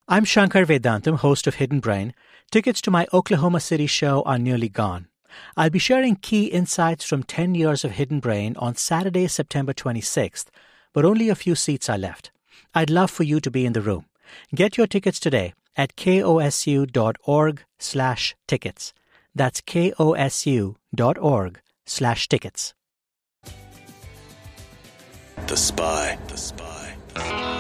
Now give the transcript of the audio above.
I'm Shankar Vedantam, host of Hidden Brain. Tickets to my Oklahoma City show are nearly gone. I'll be sharing key insights from 10 years of Hidden Brain on Saturday, September 26th, but only a few seats are left. I'd love for you to be in the room. Get your tickets today at kosu.org/tickets. That's kosu.org/tickets. The Spy.